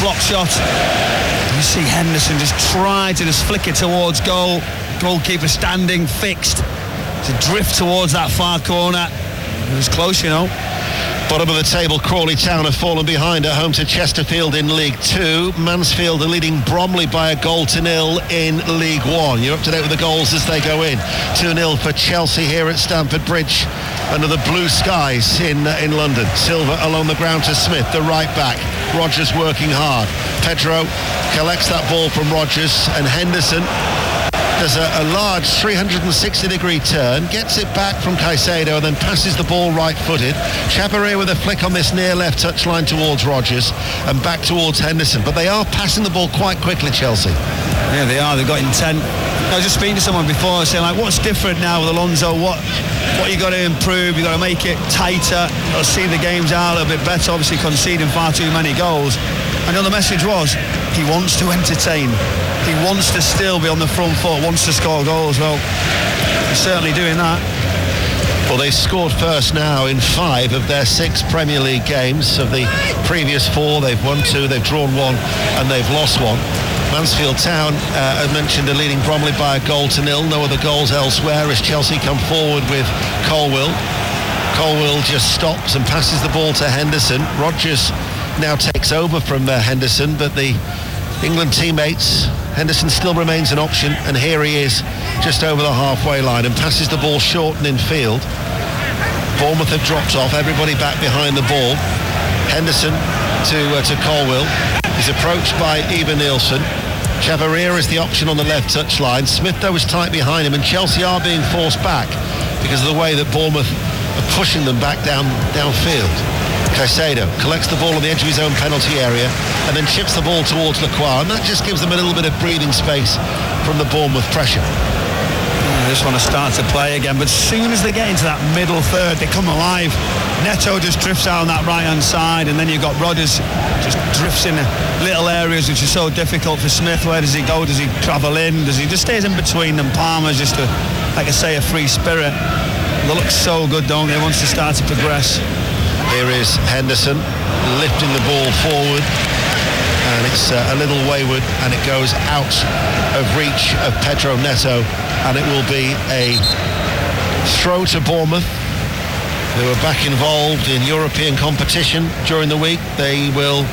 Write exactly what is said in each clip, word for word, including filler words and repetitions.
block shot. You see Henderson just try to just flick it towards goal. Goalkeeper standing fixed to drift towards that far corner. It was close, you know. Bottom of the table, Crawley Town have fallen behind at home to Chesterfield in League Two. Mansfield are leading Bromley by a goal to nil in League One. You're up to date with the goals as they go in. two nil for Chelsea here at Stamford Bridge under the blue skies in uh, in London. Silva along the ground to Smith, the right back. Rodgers working hard. Pedro collects that ball from Rodgers, and Henderson does a, a large three hundred sixty degree turn, gets it back from Caicedo and then passes the ball right-footed. Chavarria with a flick on this near left touchline towards Rodgers and back towards Henderson. But they are passing the ball quite quickly, Chelsea. Yeah, they are. They've got intent. I was just speaking to someone before saying, like, what's different now with Alonso? What what you got to improve? You got to make it tighter. Got to see the games out a little bit better. Obviously conceding far too many goals. And the other message was, he wants to entertain. He wants to still be on the front foot, wants to score goals. Well, he's certainly doing that. Well, they've scored first now in five of their six Premier League games. Of the previous four, they've won two, they've drawn one, and they've lost one. Mansfield Town, uh, as mentioned, are leading Bromley by a goal to nil. No other goals elsewhere as Chelsea come forward with Colwill. Colwill just stops and passes the ball to Henderson. Rodgers now takes over from uh, Henderson, but the England teammates, Henderson still remains an option, and here he is just over the halfway line and passes the ball short and in field. Bournemouth have dropped off, everybody back behind the ball. Henderson to uh, to Colwill. He's approached by Eva Nielsen. Chavarria is the option on the left touchline. Smith, though, is tight behind him, and Chelsea are being forced back because of the way that Bournemouth are pushing them back down downfield. Caicedo collects the ball on the edge of his own penalty area and then chips the ball towards Lacroix, and that just gives them a little bit of breathing space from the Bournemouth pressure. They just want to start to play again, but as soon as they get into that middle third, they come alive. Neto just drifts out on that right-hand side, and then you've got Rodgers just drifts in little areas which are so difficult for Smith. Where does he go? Does he travel in? Does he just stays in between them? Palmer's just a, like I say, a free spirit. They look so good, don't they? Wants to start to progress. Here is Henderson lifting the ball forward, and it's uh, a little wayward, and it goes out of reach of Pedro Neto, and it will be a throw to Bournemouth, who are back involved in European competition during the week. They will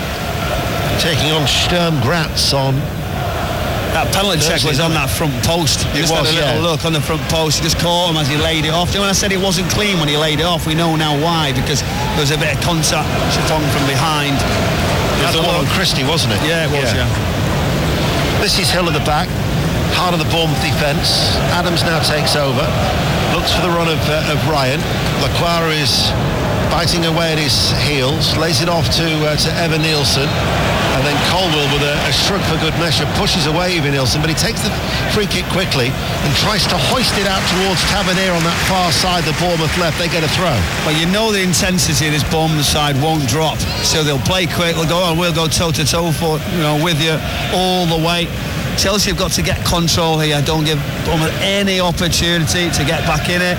be taking on Sturm Graz on that penalty check was on that front post. He just was, had a little yeah. look on the front post. He just caught him as he laid it off. You know, when I said it wasn't clean when he laid it off, we know now why, because there was a bit of contact Chiton from behind. That's the one on Christie, wasn't it? Yeah, it was, yeah. yeah. This is Hill at the back, heart of the Bournemouth defence. Adams now takes over, looks for the run of, uh, of Ryan. Lacroix is biting away at his heels, lays it off to uh, to Evan Nielsen, and then Colwill with a, a shrug for good measure pushes away Evan Nielsen, but he takes the free kick quickly and tries to hoist it out towards Tavernier on that far side, the Bournemouth left. They get a throw. Well, you know the intensity of this Bournemouth side won't drop, so they'll play quick. They'll go on, we'll go toe to toe for you know with you all the way. Chelsea have got to get control here. Don't give Bournemouth any opportunity to get back in it.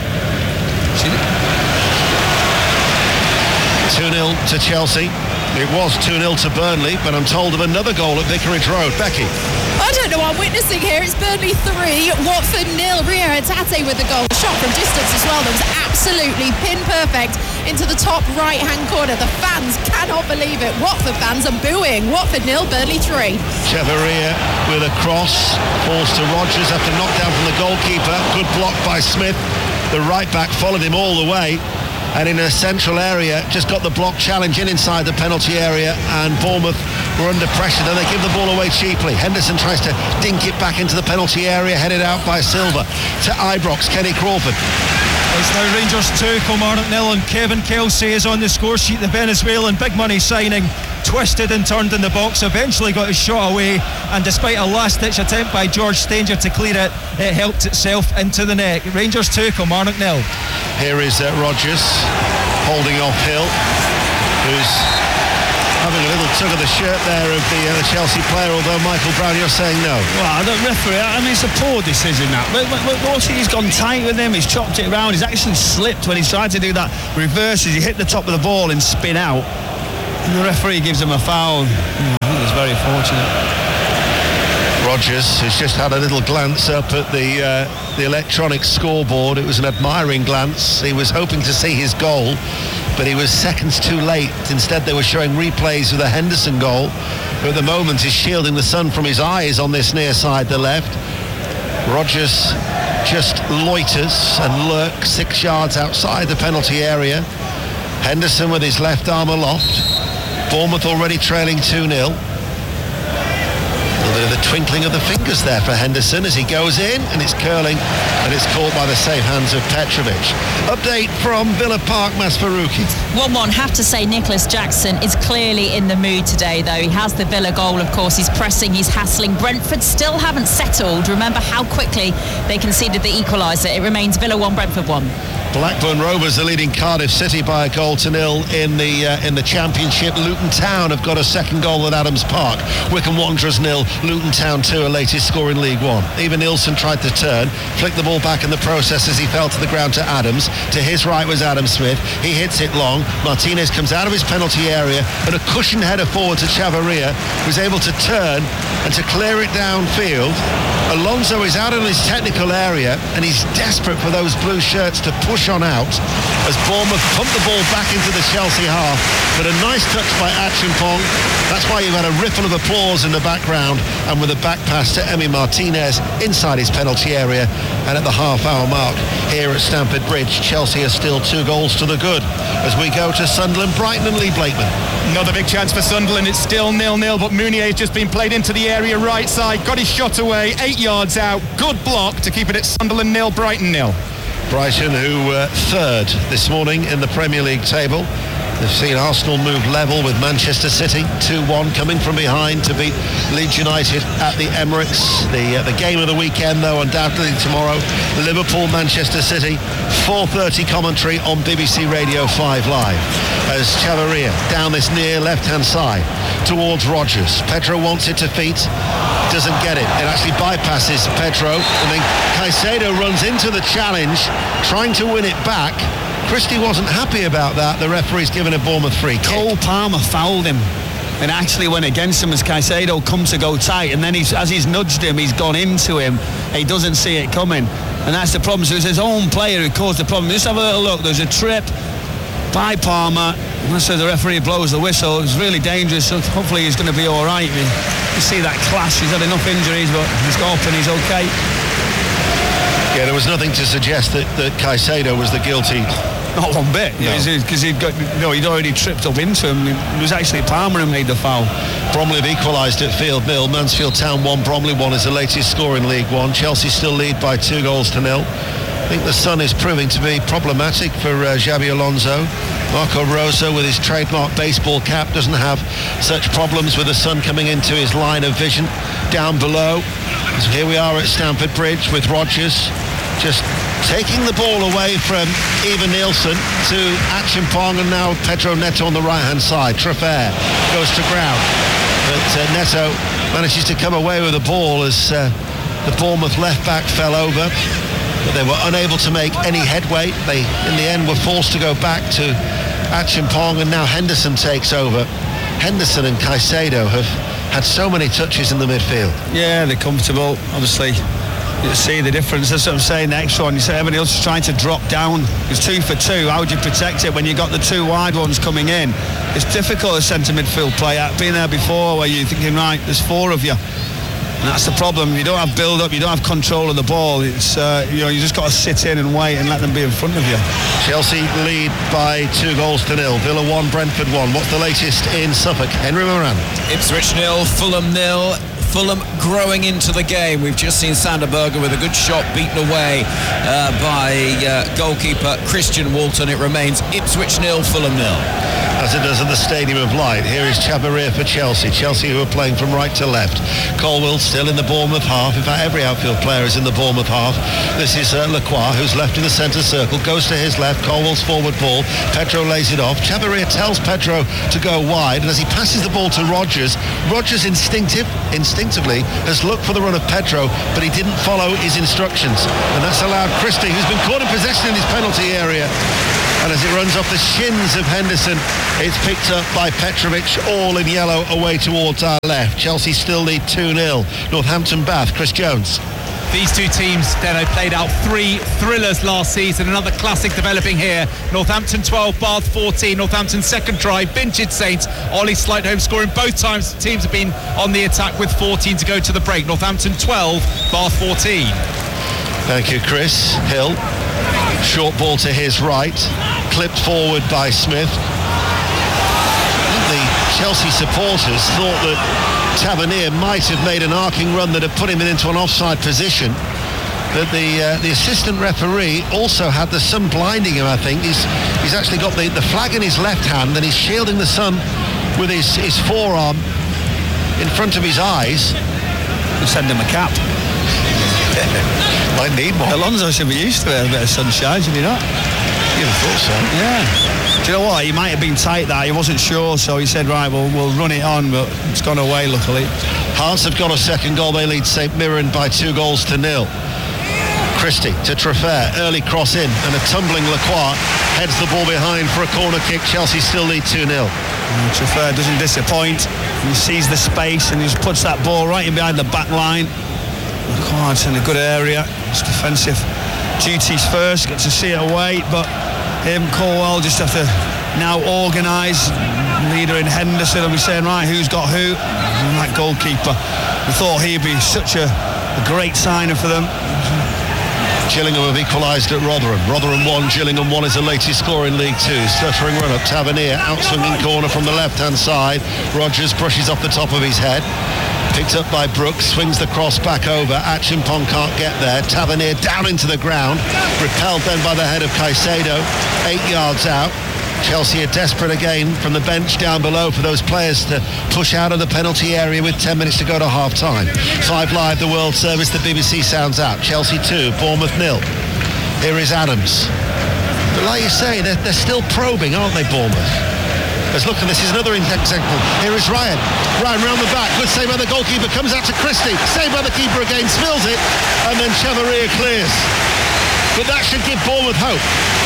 two nil to Chelsea. It was two nil to Burnley, but I'm told of another goal at Vicarage Road. Becky. I don't know what I'm witnessing here. It's Burnley three, Watford nil. Rio Hatate with the goal. Shot from distance as well. That was absolutely pin perfect into the top right-hand corner. The fans cannot believe it. Watford fans are booing. Watford nil, Burnley three. Chavarria with a cross. Falls to Rodgers after knockdown from the goalkeeper. Good block by Smith. The right back followed him all the way, and in a central area just got the block challenge in inside the penalty area, and Bournemouth were under pressure. Then they give the ball away cheaply. Henderson tries to dink it back into the penalty area, headed out by Silva to Ibrox. Kenny Crawford. It's now Rangers two, Kilmarnock nil, and Kevin Kelsey is on the score sheet. The Venezuelan big money signing twisted and turned in the box, eventually got his shot away, and despite a last ditch attempt by George Stanger to clear it, it helped itself into the net. Rangers two, Kilmarnock nil. Here is uh, Rodgers holding off Hill, who's having a little tug of the shirt there of the, uh, the Chelsea player, although Michael Brown, you're saying no. Well, I don't referee. I mean, it's a poor decision, that. But, but, but also, he's gone tight with him. He's chopped it around. He's actually slipped when he's tried to do that reverse as he hit the top of the ball and spin out. And the referee gives him a foul. very fortunate. Rodgers, who's just had a little glance up at the uh, the electronic scoreboard. It was an admiring glance. He was hoping to see his goal, but he was seconds too late. Instead, they were showing replays of the Henderson goal, who at the moment is shielding the sun from his eyes on this near side, the left. Rodgers just loiters and lurks six yards outside the penalty area. Henderson with his left arm aloft. Bournemouth already trailing two nil. A little bit of the twinkling of the fingers there for Henderson as he goes in, and it's curling, and it's caught by the safe hands of Petrovic. Update from Villa Park, Masparuki. one one, have to say Nicholas Jackson is clearly in the mood today, though. He has the Villa goal, of course. He's pressing, he's hassling. Brentford still haven't settled. Remember how quickly they conceded the equaliser. It remains Villa one, Brentford one. Blackburn Rovers are leading Cardiff City by a goal to nil in the uh, in the Championship. Luton Town have got a second goal at Adams Park. Wycombe Wanderers nil, Luton Town two, a latest score in League One. Even Nielsen tried to turn, flicked the ball back in the process as he fell to the ground to Adams. To his right was Adam Smith. He hits it long. Martinez comes out of his penalty area, and a cushioned header forward to Chavarria, who's able to turn and to clear it downfield. Alonso is out in his technical area, and he's desperate for those blue shirts to push on out as Bournemouth pump the ball back into the Chelsea half. But a nice touch by Achimpong. That's why you've had a ripple of applause in the background, and with a back pass to Emi Martinez inside his penalty area. And at the half hour mark here at Stamford Bridge, Chelsea are still two goals to the good as we go to Sunderland, Brighton and Lee Blakeman. Another big chance for Sunderland. It's still nil nil, but Mounier has just been played into the area right side, got his shot away, eight yards out. Good block to keep it at Sunderland nil, Brighton nil. Brighton, who were third this morning in the Premier League table. They've seen Arsenal move level with Manchester City, two one, coming from behind to beat Leeds United at the Emirates. The uh, the game of the weekend, though, undoubtedly tomorrow, Liverpool, Manchester City, four thirty commentary on B B C Radio five Live. As Chavarria down this near left-hand side towards Rodgers. Pedro wants it to feet, doesn't get it. It actually bypasses Pedro, and then Caicedo runs into the challenge, trying to win it back. Christie wasn't happy about that. The referee's given a Bournemouth free kick. Cole Palmer fouled him and actually went against him as Caicedo comes to go tight, and then he's, as he's nudged him, he's gone into him. He doesn't see it coming, and that's the problem. So it's his own player who caused the problem. Just have a little look. There's a trip by Palmer. So the referee blows the whistle. It's really dangerous. So hopefully he's going to be all right. You, you see that clash. He's had enough injuries, but he's got up and he's okay. Yeah, there was nothing to suggest that, that Caicedo was the guilty. Not one bit, because no. he'd got, you know, he'd already tripped up into him. It was actually Palmer who made the foul. Bromley have equalised at Field nil. Mansfield Town one, Bromley one is the latest score in League One. Chelsea still lead by two goals to nil. I think the sun is proving to be problematic for uh, Xabi Alonso. Marco Rosa, with his trademark baseball cap, doesn't have such problems with the sun coming into his line of vision down below. So here we are at Stamford Bridge with Rodgers just taking the ball away from Ivan Nielsen to Achimpong, and now Pedro Neto on the right-hand side. Traffair goes to ground, but uh, Neto manages to come away with the ball as uh, the Bournemouth left-back fell over. But they were unable to make any headway. They, in the end, were forced to go back to Achimpong, and now Henderson takes over. Henderson and Caicedo have had so many touches in the midfield. Yeah, they're comfortable, obviously. You see the difference. That's what I'm saying. The extra one, you say everybody else is trying to drop down. It's two for two. How would you protect it when you got the two wide ones coming in? It's difficult as centre midfield player. Been there before, where you're thinking, right, there's four of you. And that's the problem. You don't have build-up, you don't have control of the ball. It's uh, you know, you just got to sit in and wait and let them be in front of you. Chelsea lead by two goals to nil. Villa one, Brentford one. What's the latest in Suffolk? Henry Moran. Ipswich nil, Fulham nil. Fulham growing into the game. We've just seen Sander Berge with a good shot beaten away uh, by uh, goalkeeper Christian Walton. It remains Ipswich nil, Fulham nil. As it does at the Stadium of Light. Here is Chavarria for Chelsea. Chelsea who are playing from right to left. Colwill still in the Bournemouth half. In fact, every outfield player is in the Bournemouth half. This is uh, Lacroix, who's left in the centre circle. Goes to his left. Colwill's forward ball. Pedro lays it off. Chavarria tells Pedro to go wide. And as he passes the ball to Rodgers, Rodgers instinctive, instinctively has looked for the run of Pedro, but he didn't follow his instructions. And that's allowed Christie, who's been caught in possession in his penalty area, and as it runs off the shins of Henderson, it's picked up by Petrovic, all in yellow, away towards our left. Chelsea still lead two nil. Northampton Bath, Chris Jones. These two teams, Deno, played out three thrillers last season. Another classic developing here. Northampton twelve, Bath fourteen. Northampton's second try, Vincent Saints. Ollie Slightholme scoring both times. Teams have been on the attack with fourteen to go to the break. Northampton twelve, Bath fourteen. Thank you, Chris. Hill. Short ball to his right. Clipped forward by Smith. The Chelsea supporters thought that Tavernier might have made an arcing run that had put him into an offside position, but the uh, the assistant referee also had the sun blinding him. I think he's he's actually got the, the flag in his left hand and he's shielding the sun with his, his forearm in front of his eyes. We'll send him a cap. Might need one. Alonso should be used to it, a bit of sunshine, should he not? You'd have thought so. Yeah. Do you know what? He might have been tight there. He wasn't sure, so he said, right, we'll, we'll run it on, but it's gone away, luckily. Hearts have got a second goal. They lead Saint Mirren by two goals to nil. Christie to Trefair. Early cross in, and a tumbling Lacroix heads the ball behind for a corner kick. Chelsea still lead two nil. Trefair doesn't disappoint. He sees the space and he just puts that ball right in behind the back line. Lacroix in a good area. It's defensive duties first. Get to see it away, but him, Colwell, just have to now organise. Leader in Henderson will be saying, right, who's got who? And that goalkeeper, we thought he'd be such a, a great signing for them. Gillingham have equalised at Rotherham. Rotherham one, Gillingham one is the latest score in League Two. Stuttering run up, Tavernier, outswinging corner from the left-hand side. Rogers brushes off the top of his head. Picked up by Brooks, swings the cross back over. Achimpong can't get there. Tavernier down into the ground. Repelled then by the head of Caicedo. Eight yards out. Chelsea are desperate again from the bench down below for those players to push out of the penalty area with ten minutes to go to half-time. Five Live, the World Service, the B B C sounds out. Chelsea two, Bournemouth nil. Here is Adams. But like you say, they're, they're still probing, aren't they, Bournemouth? Let's look, and this is another example. Here is Ryan. Ryan round the back. Good save by the goalkeeper. Comes out to Christie. Saved by the keeper again. Spills it. And then Chevalier clears. But that should give Bournemouth hope.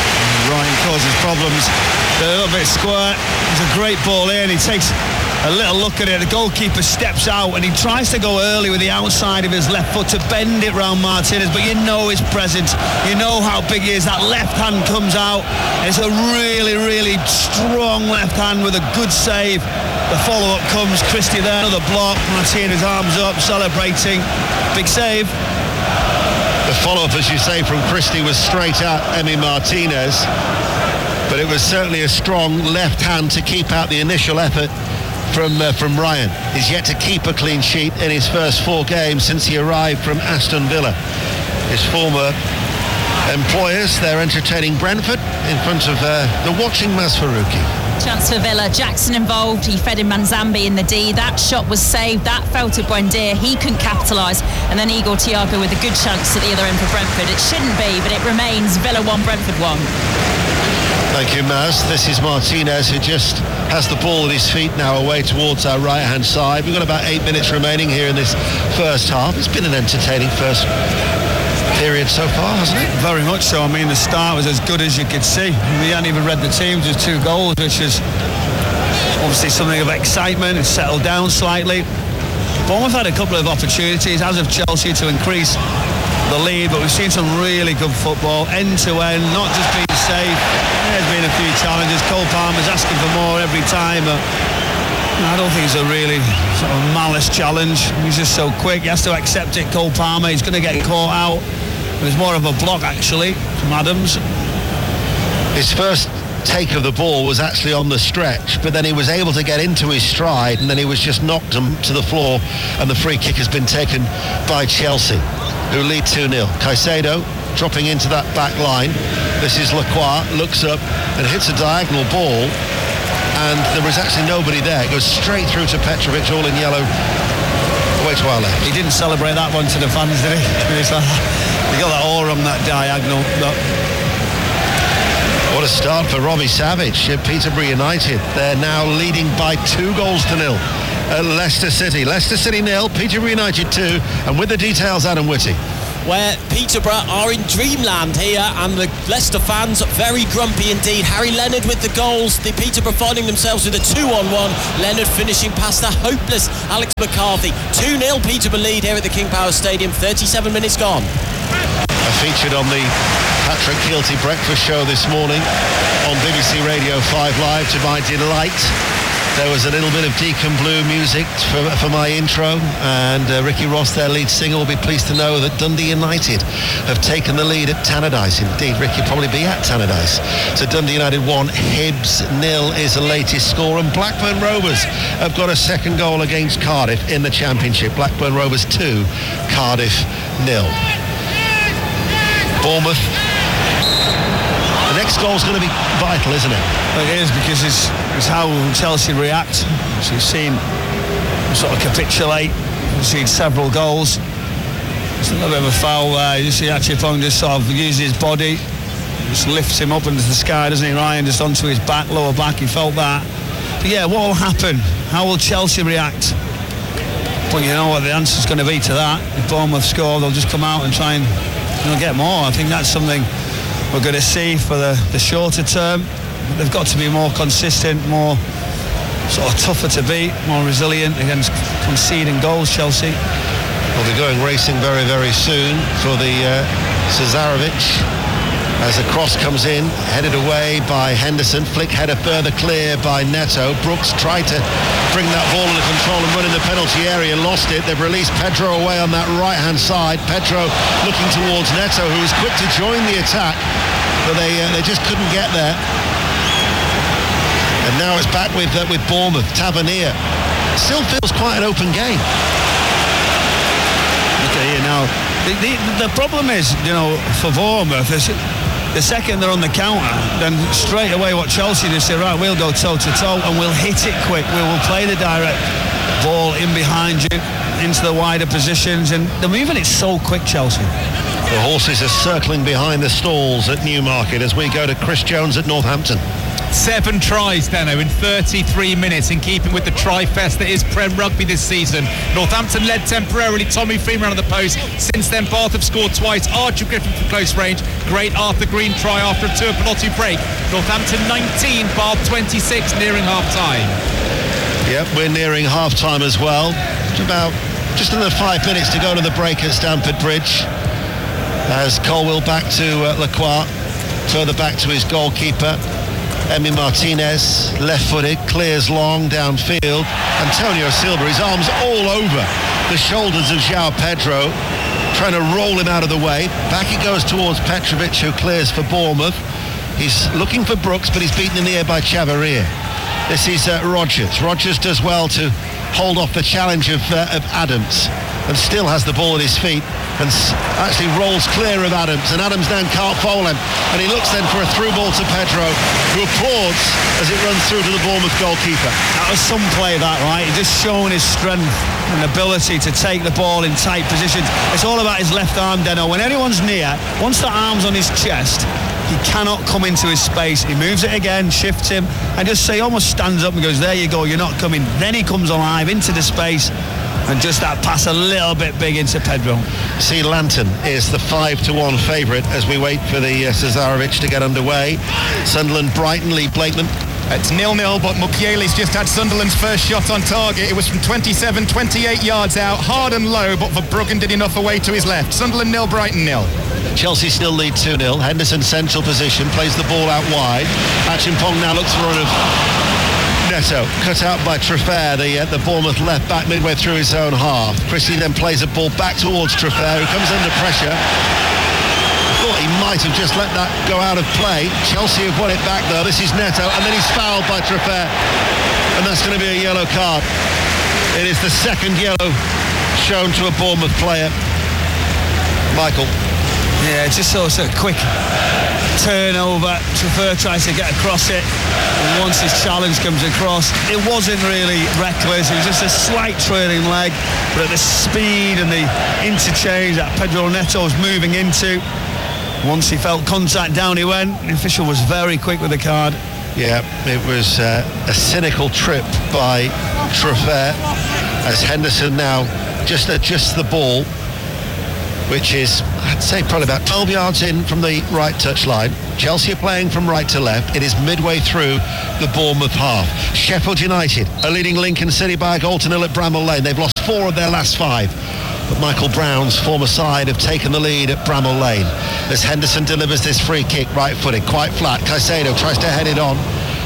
Ryan causes problems. They're a little bit square. It's a great ball in. He takes a little look at it. The goalkeeper steps out and he tries to go early with the outside of his left foot to bend it round Martinez, but you know his presence. You know how big he is. That left hand comes out. It's a really, really strong left hand with a good save. The follow-up comes. Christie there. Another block. Martinez arms up, celebrating. Big save. The follow-up, as you say, from Christie was straight at Emi Martinez. But it was certainly a strong left hand to keep out the initial effort from uh, from Ryan. He's yet to keep a clean sheet in his first four games since he arrived from Aston Villa. His former employers, they're entertaining Brentford in front of uh, the watching Masfaruqi. Chance for Villa. Jackson involved. He fed in Manzambi in the D. That shot was saved. That fell to Buendia. He couldn't capitalise. And then Igor Thiago with a good chance at the other end for Brentford. It shouldn't be, but it remains Villa one, Brentford one. Thank you, Maz. This is Martinez, who just has the ball at his feet now away towards our right-hand side. We've got about eight minutes remaining here in this first half. It's been an entertaining first period so far, hasn't it? Very much so. I mean, the start was as good as you could see. We hadn't even read the teams. There's two goals, which is obviously something of excitement. It's settled down slightly. Bournemouth had a couple of opportunities, as of Chelsea, to increase the lead, but we've seen some really good football, end to end, not just being safe. There's been a few challenges. Cole Palmer's asking for more every time, but I don't think it's a really sort of malice challenge. He's just so quick. He has to accept it. Cole Palmer, he's going to get caught out. There's more of a block actually from Adams. His first take of the ball was actually on the stretch, but then he was able to get into his stride, and then he was just knocked to the floor, and the free kick has been taken by Chelsea, who lead two nil. Caicedo dropping into that back line. This is Lacroix, looks up and hits a diagonal ball, and there was actually nobody there. It goes straight through to Petrovic, all in yellow, away to our left. He didn't celebrate that one to the fans, did he? He got that all on that diagonal. But what a start for Robbie Savage at Peterborough United. They're now leading by two goals to nil at Leicester City. Leicester City nil, Peterborough United two, and with the details, Adam Whitty. where Peterborough are in dreamland here, and the Leicester fans very grumpy indeed. Harry Leonard with the goals, the Peterborough finding themselves with a two on one. Leonard finishing past the hopeless Alex McCarthy. two nil Peterborough lead here at the King Power Stadium, thirty-seven minutes gone. I featured on the Patrick Keelty breakfast show this morning on B B C Radio five Live. To my delight, there was a little bit of Deacon Blue music for, for my intro, and uh, Ricky Ross, their lead singer, will be pleased to know that Dundee United have taken the lead at Tannadice. Indeed, Ricky will probably be at Tannadice. So Dundee United one, Hibs nil is the latest score, and Blackburn Rovers have got a second goal against Cardiff in the Championship. Blackburn Rovers two, Cardiff nil. Bournemouth. The next goal is going to be vital, isn't it? Well, it is, because it's, it's how Chelsea react. So you've seen them sort of capitulate. You've seen several goals. It's a little bit of a foul there. You see Achipong just sort of uses his body, just lifts him up into the sky, doesn't he, Ryan? Just onto his back, lower back. He felt that. But yeah, what will happen? How will Chelsea react? Well, you know what the answer's going to be to that. If Bournemouth score, they'll just come out and try and, you know, get more. I think that's something we're going to see for the, the shorter term. They've got to be more consistent, more sort of tougher to beat, more resilient against conceding goals, Chelsea. We'll be going racing very, very soon for the uh, Cesarovic. As the cross comes in, headed away by Henderson. Flick header further clear by Neto. Brooks tried to bring that ball under control and run in the penalty area, lost it. They've released Pedro away on that right-hand side. Pedro looking towards Neto, who was quick to join the attack, but they uh, they just couldn't get there. And now it's back with uh, with Bournemouth. Tavernier. Still feels quite an open game. Okay, you know, the, the, the problem is, you know, for Bournemouth, is the second they're on the counter, then straight away what Chelsea do, say, right, we'll go toe-to-toe and we'll hit it quick. We will play the direct ball in behind you, into the wider positions, and they're moving it so quick, Chelsea. The horses are circling behind the stalls at Newmarket as we go to Chris Jones at Northampton. Seven tries, Deno, in thirty-three minutes, in keeping with the tri-fest that is Prem Rugby this season. Northampton led temporarily, Tommy Freeman on the post. Since then, Bath have scored twice. Archie Griffin from close range. Great Arthur Green try after a Tuipulotu break. Northampton nineteen, Bath twenty-six, nearing half-time. Yep, we're nearing half-time as well. It's about just another five minutes to go to the break at Stamford Bridge. As Colwill back to uh, Lacroix, further back to his goalkeeper. Emi Martinez, left-footed, clears long downfield. Antonio Silva, his arms all over the shoulders of João Pedro, trying to roll him out of the way. Back he goes towards Petrovic, who clears for Bournemouth. He's looking for Brooks, but he's beaten in the air by Chavarria. This is uh, Rogers. Rogers does well to hold off the challenge of, uh, of Adams, and still has the ball at his feet, and s- actually rolls clear of Adams, and Adams then can't foul him, and he looks then for a through ball to Pedro, who applauds as it runs through to the Bournemouth goalkeeper. That was some play, that, right? He's just showing his strength and ability to take the ball in tight positions. It's all about his left arm, Deno. When anyone's near, once the arm's on his chest, he cannot come into his space. He moves it again, shifts him, and just say, almost stands up and goes, there you go, you're not coming. Then he comes alive into the space, and just that pass a little bit big into Pedro. Sea Lantern is the five to one favourite as we wait for the uh, Cesarovic to get underway. Sunderland, Brighton, Lee Blakeman. It's nil nil, but Mukiele's just had Sunderland's first shot on target. It was from twenty-seven, twenty-eight yards out, hard and low, but Verbruggen did enough away to his left. Sunderland nil, Brighton nil. Chelsea still lead two nil. Henderson central position, plays the ball out wide. Achimpong now looks for a run of Neto, cut out by Truffaut, the, uh, the Bournemouth left back midway through his own half. Christie then plays a ball back towards Truffaut, who comes under pressure. I thought he might have just let that go out of play. Chelsea have won it back though. This is Neto, and then he's fouled by Truffaut, and that's going to be a yellow card. It is the second yellow shown to a Bournemouth player. Michael. Yeah, it's just so, so quick turnover. Truffaut tries to get across it, and once his challenge comes across, it wasn't really reckless. It was just a slight trailing leg, but at the speed and the interchange that Pedro Neto was moving into, once he felt contact, down he went. The official was very quick with the card. Yeah, it was uh, a cynical trip by Truffaut as Henderson now just adjusts the ball. which is, I'd say, probably about twelve yards in from the right touchline. Chelsea are playing from right to left. It is midway through the Bournemouth half. Sheffield United are leading Lincoln City by a goal to nil at Bramall Lane. They've lost four of their last five. But Michael Brown's former side have taken the lead at Bramall Lane as Henderson delivers this free kick, right-footed, quite flat. Caicedo tries to head it on.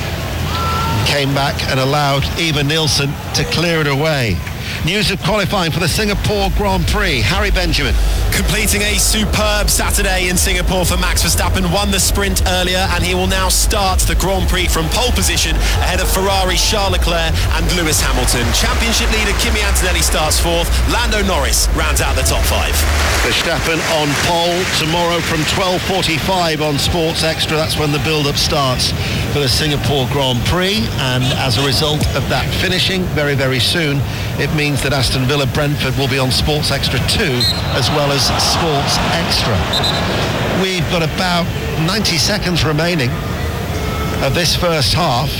Came back and allowed Eva Nielsen to clear it away. News of qualifying for the Singapore Grand Prix. Harry Benjamin. Completing a superb Saturday in Singapore for Max Verstappen, won the sprint earlier, and he will now start the Grand Prix from pole position ahead of Ferrari Charles Leclerc and Lewis Hamilton. Championship leader Kimi Antonelli starts fourth. Lando Norris rounds out the top five. Verstappen on pole tomorrow from twelve forty-five on Sports Extra. That's when the build-up starts for the Singapore Grand Prix, and as a result of that finishing very, very soon, it means that Aston Villa Brentford will be on Sports Extra two as well as Sports Extra. We've got about ninety seconds remaining of this first half,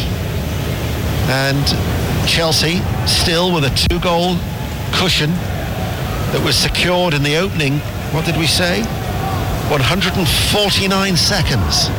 and Chelsea still with a two-goal cushion that was secured in the opening, what did we say? one hundred forty-nine seconds.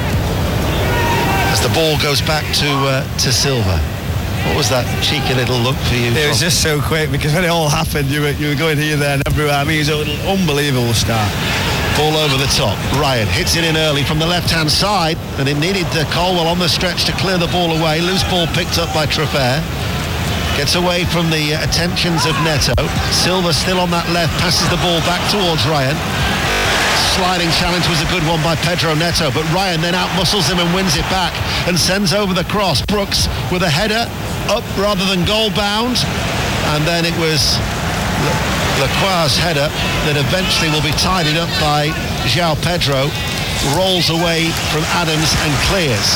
As the ball goes back to uh, to Silva. What was that cheeky little look for you? It was just so quick, because when it all happened, you were, you were going here, there and everywhere. I mean, it was an unbelievable start. Ball over the top. Ryan hits it in early from the left-hand side, and it needed uh, Colwell on the stretch to clear the ball away. Loose ball picked up by Traffair. Gets away from the uh, attentions of Neto. Silva still on that left, passes the ball back towards Ryan. Sliding challenge was a good one by Pedro Neto, but Ryan then out-muscles him and wins it back and sends over the cross. Brooks with a header up rather than goal-bound, and then it was Lacroix's header that eventually will be tidied up by João Pedro, rolls away from Adams and clears.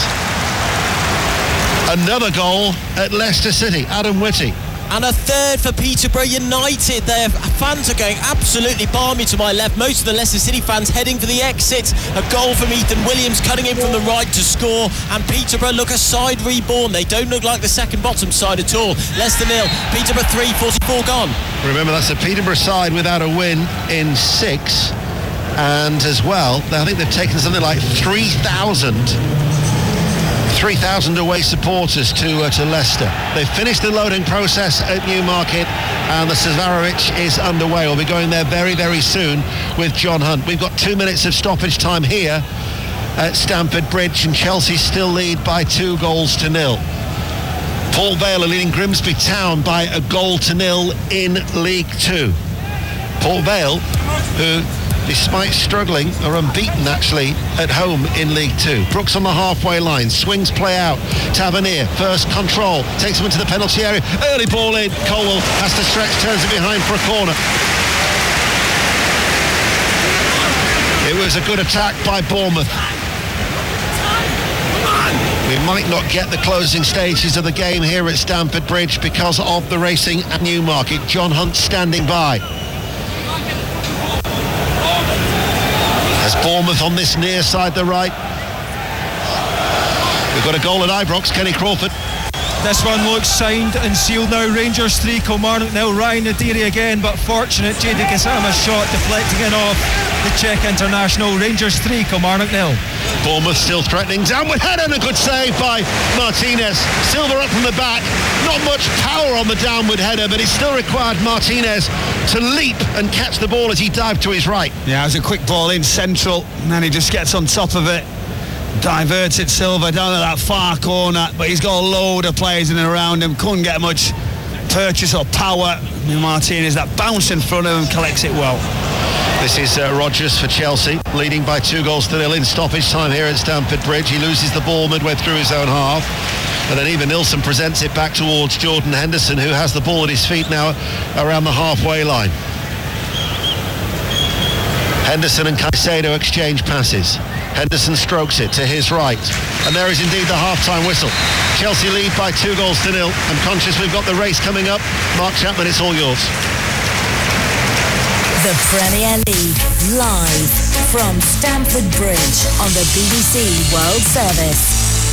Another goal at Leicester City, Adam Whitty. And a third for Peterborough United. Their fans are going absolutely balmy to my left. Most of the Leicester City fans heading for the exit. A goal from Ethan Williams cutting in from the right to score. And Peterborough look a side reborn. They don't look like the second bottom side at all. Leicester nil, Peterborough three, forty-four gone. Remember, that's a Peterborough side without a win in six. And as well, I think they've taken something like three thousand three thousand away supporters to uh, to Leicester. They've finished the loading process at Newmarket, and the Sevarovic is underway. We'll be going there very, very soon with John Hunt. We've got two minutes of stoppage time here at Stamford Bridge, and Chelsea still lead by two goals to nil. Paul Vale are leading Grimsby Town by a goal to nil in League Two. Paul Vale, who, despite struggling, are unbeaten actually at home in League Two. Brooks on the halfway line, swings play out. Tavernier, first control, takes him into the penalty area. Early ball in, Colwell has to stretch, turns it behind for a corner. It was a good attack by Bournemouth. We might not get the closing stages of the game here at Stamford Bridge because of the racing at Newmarket. John Hunt standing by. As Bournemouth on this near side, the right. We've got a goal at Ibrox, Kenny Crawford. This one looks signed and sealed now. Rangers three, Kilmarnock nil. Ryan Nadiri again, but fortunate Jadon Kasama's shot deflecting it off the Czech international. Rangers three, Kilmarnock nil. Bournemouth still threatening. Downward header and a good save by Martinez. Silva up from the back. Not much power on the downward header, but it still required Martinez to leap and catch the ball as he dived to his right. Yeah, it was a quick ball in central, and then he just gets on top of it. Diverts it, Silva down at that far corner, but he's got a load of players in and around him. Couldn't get much purchase or power. Martinez, that bounce in front of him, collects it well. This is uh, Rodgers for Chelsea, leading by two goals to nil in stoppage time here at Stamford Bridge. He loses the ball midway through his own half, and then Eva Nielsen presents it back towards Jordan Henderson, who has the ball at his feet now around the halfway line. Henderson and Caicedo exchange passes. Henderson strokes it to his right, and there is indeed the half-time whistle. Chelsea lead by two goals to nil. I'm conscious we've got the race coming up. Mark Chapman, it's all yours. The Premier League, live from Stamford Bridge on the B B C World Service.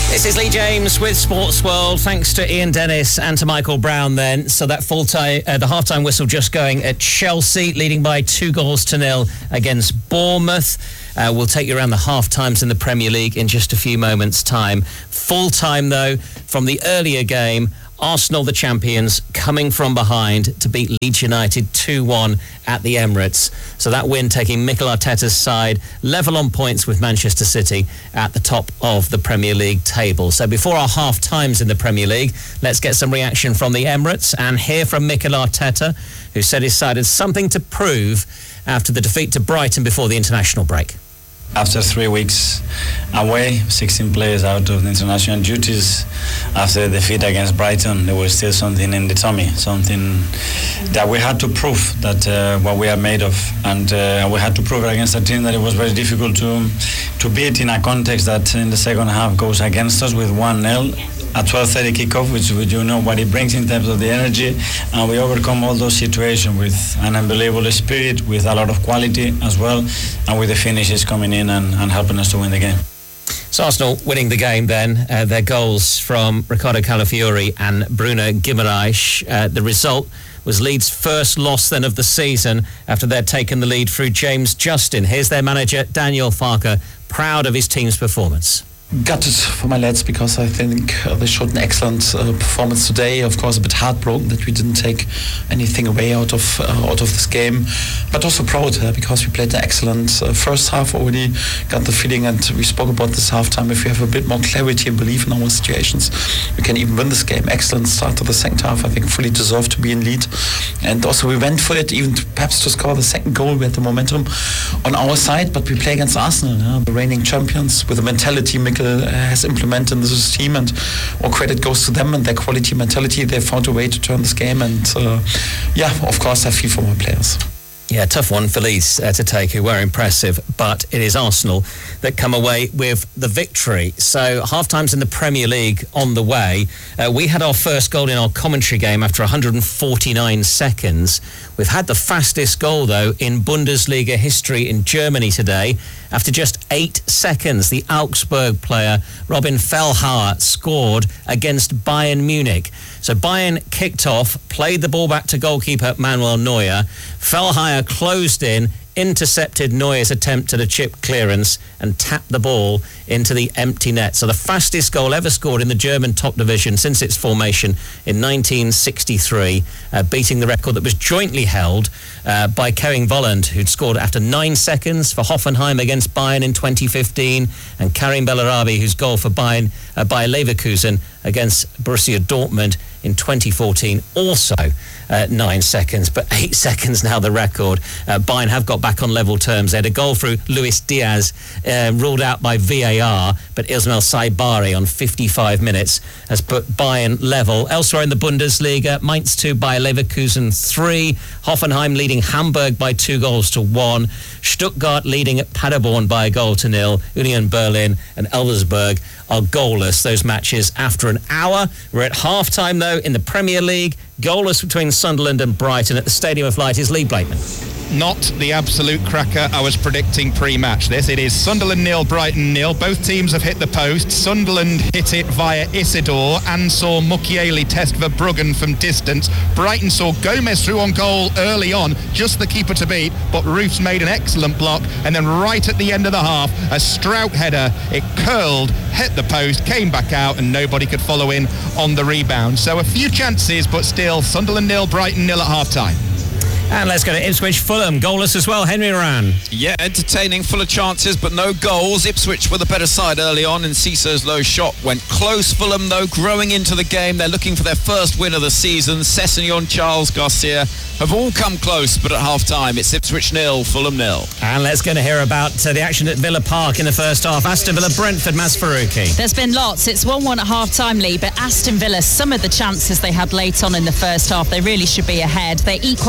This is Lee James with Sports World. Thanks to Ian Dennis and to Michael Brown then. So that full time, uh, the half-time whistle just going at Chelsea, leading by two goals to nil against Bournemouth. Uh, we'll take you around the half-times in the Premier League in just a few moments' time. Full-time, though, from the earlier game, Arsenal, the champions, coming from behind to beat Leeds United two one at the Emirates. So that win taking Mikel Arteta's side level on points with Manchester City at the top of the Premier League table. So before our half-times in the Premier League, let's get some reaction from the Emirates and hear from Mikel Arteta, who said his side had something to prove after the defeat to Brighton before the international break. After three weeks away, sixteen players out of the international duties, after the defeat against Brighton, there was still something in the tummy, something that we had to prove that uh, what we are made of, and uh, we had to prove it against a team that it was very difficult to to beat in a context that in the second half goes against us with one nil. A twelve thirty kickoff, which we do know what it brings in terms of the energy, and we overcome all those situations with an unbelievable spirit, with a lot of quality as well, and with the finishes coming in and, and helping us to win the game. So Arsenal winning the game then, uh, their goals from Ricardo Calafiori and Bruno Guimaraes. Uh, the result was Leeds' first loss then of the season after they'd taken the lead through James Justin. Here's their manager, Daniel Farke, proud of his team's performance. Gutted for my lads because I think uh, they showed an excellent uh, performance today. Of course, a bit heartbroken that we didn't take anything away out of uh, out of this game, but also proud uh, because we played an excellent uh, first half already. Got the feeling, and we spoke about this halftime. If we have a bit more clarity and belief in our situations, we can even win this game. Excellent start to the second half. I think fully deserved to be in lead, and also we went for it, even to, perhaps to score the second goal. We had the momentum on our side, but we play against Arsenal, uh, the reigning champions, with a mentality Mikel has implemented in this team, and all credit goes to them and their quality mentality. They found a way to turn this game, and uh, yeah, of course I feel for my players. Yeah, tough one for Leeds uh, to take, who were impressive, but it is Arsenal that come away with the victory. So half-times in the Premier League on the way. Uh, we had our first goal in our commentary game after one hundred forty-nine seconds. We've had the fastest goal, though, in Bundesliga history in Germany today. After just eight seconds, the Augsburg player Robin Fellhauer scored against Bayern Munich. So Bayern kicked off, played the ball back to goalkeeper Manuel Neuer. Fellhauer closed in, intercepted Neuer's attempt at a chip clearance and tapped the ball into the empty net. So the fastest goal ever scored in the German top division since its formation in nineteen sixty-three, uh, beating the record that was jointly held uh, by Kevin Volland, who'd scored after nine seconds for Hoffenheim against Bayern in twenty fifteen, and Karim Bellarabi, whose goal for Bayern, uh, Bayer Leverkusen against Borussia Dortmund in twenty fourteen, also uh, nine seconds, but eight seconds now the record. Uh, Bayern have got back on level terms. They had a goal through Luis Diaz, uh, ruled out by V A R, but Ismail Saibari on fifty-five minutes has put Bayern level. Elsewhere in the Bundesliga, Mainz two, Bayer Leverkusen three, Hoffenheim leading Hamburg by two goals to one, Stuttgart leading at Paderborn by a goal to nil, Union Berlin and Elversberg are goalless. Those matches after an hour. We're at half-time, though, in the Premier League. Goalless between Sunderland and Brighton at the Stadium of Light is Lee Blakeman. Not the absolute cracker I was predicting pre-match this. It is Sunderland nil, Brighton nil. Both teams have hit the post. Sunderland hit it via Isidore and saw Mukiele test Verbruggen from distance. Brighton saw Gomez through on goal early on, just the keeper to beat, but Roofs made an excellent block, and then right at the end of the half, a Strout header. It curled, hit the post, came back out, and nobody could follow in on the rebound. So a few chances, but still Sunderland nil, Brighton nil at half-time. And let's go to Ipswich Fulham, goalless as well, Henry Moran. Yeah, entertaining, full of chances, but no goals. Ipswich were the better side early on, and Cesar's low shot went close. Fulham, though, growing into the game. They're looking for their first win of the season. Sessegnon, Charles Garcia have all come close, but at half-time, it's Ipswich nil, Fulham nil. And let's go to hear about uh, the action at Villa Park in the first half. Aston Villa, Brentford, Maz Faruqi. There's been lots. It's one one at half-time, Lee, but Aston Villa, some of the chances they had late on in the first half, they really should be ahead. They equalised just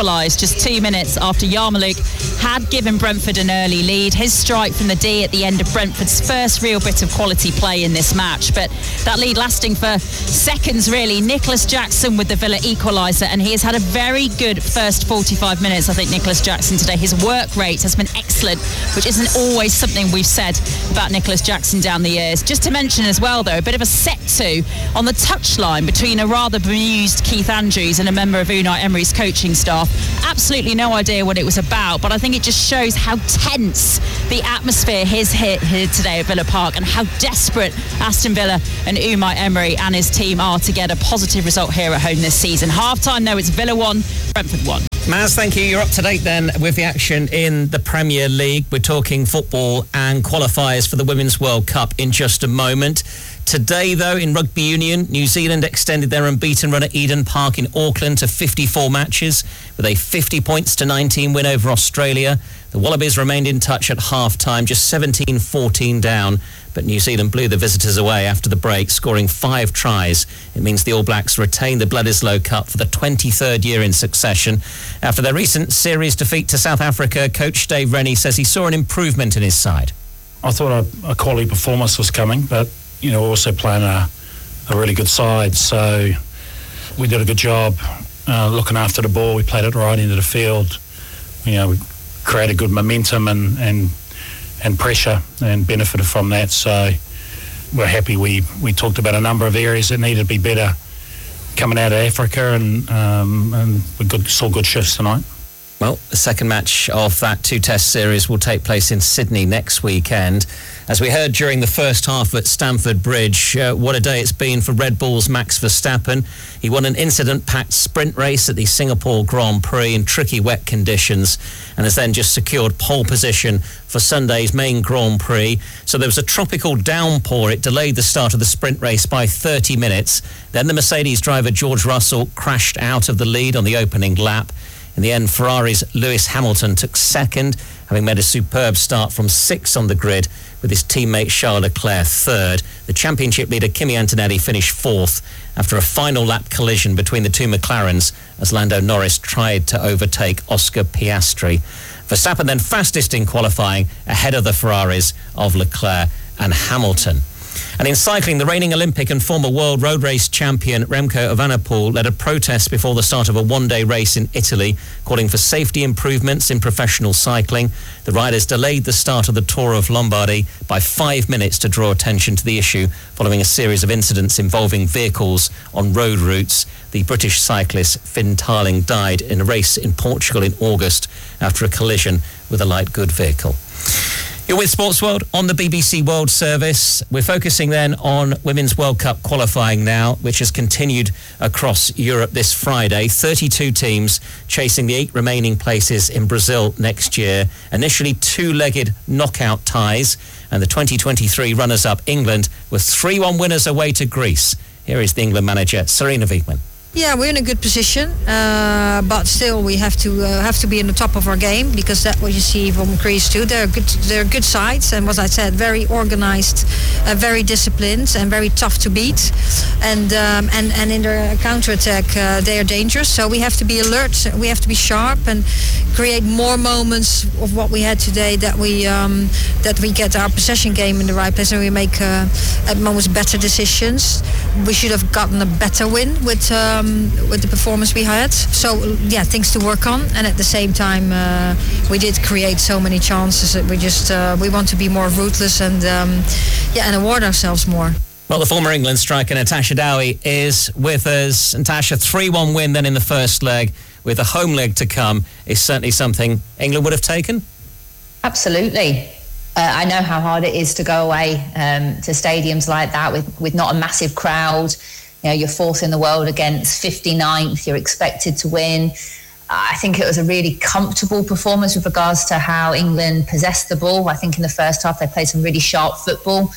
just two minutes after Yarmouk had given Brentford an early lead. His strike from the D at the end of Brentford's first real bit of quality play in this match, but that lead lasting for seconds really. Nicholas Jackson with the Villa equaliser, and he has had a very good first forty-five minutes. I think Nicholas Jackson today, his work rate has been excellent, which isn't always something we've said about Nicholas Jackson down the years. Just to mention as well though, a bit of a set-to on the touchline between a rather bemused Keith Andrews and a member of Unai Emery's coaching staff. Absolutely no idea what it was about, but I think it just shows how tense the atmosphere is here, here today at Villa Park, and how desperate Aston Villa and Unai Emery and his team are to get a positive result here at home this season. Half-time though, it's Villa one, Brentford one. Maz, thank you. You're up to date then with the action in the Premier League. We're talking football and qualifiers for the Women's World Cup in just a moment. Today, though, in rugby union, New Zealand extended their unbeaten run at Eden Park in Auckland to fifty-four matches with a fifty points to nineteen win over Australia. The Wallabies remained in touch at half-time, just seventeen fourteen down, but New Zealand blew the visitors away after the break, scoring five tries. It means the All Blacks retain the Bledisloe Cup for the twenty-third year in succession. After their recent series defeat to South Africa, coach Dave Rennie says he saw an improvement in his side. I thought a, a quality performance was coming, but you know, also playing a, a really good side. So we did a good job uh, looking after the ball. We played it right into the field. You know, we created good momentum and, and and pressure and benefited from that. So we're happy. We, we talked about a number of areas that needed to be better coming out of Africa, and, um, and we good, saw good shifts tonight. Well, the second match of that two-test series will take place in Sydney next weekend. As we heard during the first half at Stamford Bridge, uh, what a day it's been for Red Bull's Max Verstappen. He won an incident-packed sprint race at the Singapore Grand Prix in tricky wet conditions, and has then just secured pole position for Sunday's main Grand Prix. So there was a tropical downpour. It delayed the start of the sprint race by thirty minutes. Then the Mercedes driver George Russell crashed out of the lead on the opening lap. In the end, Ferrari's Lewis Hamilton took second, having made a superb start from sixth on the grid, with his teammate Charles Leclerc third. The championship leader Kimi Antonelli finished fourth after a final lap collision between the two McLarens as Lando Norris tried to overtake Oscar Piastri. Verstappen then fastest in qualifying, ahead of the Ferraris of Leclerc and Hamilton. And in cycling, the reigning Olympic and former world road race champion Remco Evenepoel led a protest before the start of a one-day race in Italy, calling for safety improvements in professional cycling. The riders delayed the start of the Tour of Lombardy by five minutes to draw attention to the issue, following a series of incidents involving vehicles on road routes. The British cyclist Finn Tarling died in a race in Portugal in August after a collision with a light good vehicle. You're with Sports World on the B B C World Service. We're focusing then on Women's World Cup qualifying now, which has continued across Europe this Friday. thirty-two teams chasing the eight remaining places in Brazil next year. Initially two-legged knockout ties, and the twenty twenty-three runners-up England were three one winners away to Greece. Here is the England manager, Sarina Wiegman. Yeah, we're in a good position, uh, but still we have to uh, have to be in the top of our game, because that's what you see from Greece too. They're good, they're good sides, and as I said, very organised, uh, very disciplined, and very tough to beat. And um, and and in their counter-attack, uh, they are dangerous. So we have to be alert. We have to be sharp and create more moments of what we had today. That we um, that we get our possession game in the right place, and we make uh, at moments better decisions. We should have gotten a better win with. Uh, Um, with the performance we had. So yeah, things to work on, and at the same time uh, we did create so many chances that we just uh, we want to be more ruthless and um, yeah and award ourselves more. Well, the former England striker Natasha Dowie is with us. Natasha, three one win then in the first leg, with a home leg to come, is certainly something England would have taken? Absolutely. Uh, I know how hard it is to go away um, to stadiums like that with, with not a massive crowd. You know, you're fourth in the world against fifty-ninth. You're expected to win. I think it was a really comfortable performance with regards to how England possessed the ball. I think in the first half they played some really sharp football.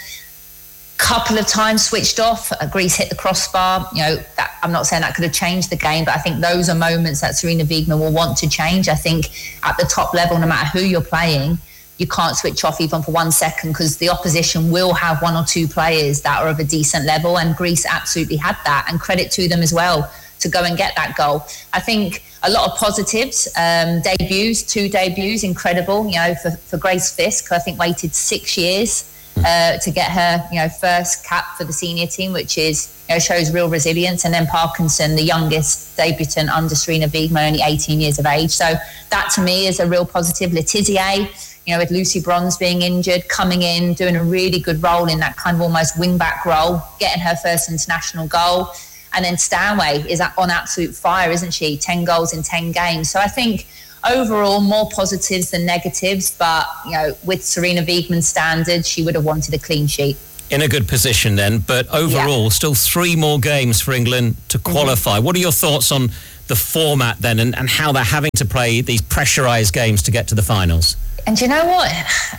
Couple of times switched off. Uh, Greece hit the crossbar. You know, that, I'm not saying that could have changed the game, but I think those are moments that Sarina Wiegman will want to change. I think at the top level, no matter who you're playing, you can't switch off even for one second, because the opposition will have one or two players that are of a decent level, and Greece absolutely had that, and credit to them as well to go and get that goal. I think a lot of positives, um, debuts, two debuts, incredible, you know, for, for Grace Fisk, who I think waited six years uh, to get her, you know, first cap for the senior team, which is, you know, shows real resilience. And then Parkinson, the youngest debutant under Serena Wiegman, only eighteen years of age. So that to me is a real positive. Letizier, you know, with Lucy Bronze being injured, coming in, doing a really good role in that kind of almost wing-back role, getting her first international goal. And then Stanway is on absolute fire, isn't she? ten goals in ten games. So I think overall more positives than negatives, but, you know, with Serena Wiegman's standards, she would have wanted a clean sheet. In a good position then, but overall, yeah. still three more games for England to qualify. Mm-hmm. What are your thoughts on the format then, and, and how they're having to play these pressurised games to get to the finals? And do you know what?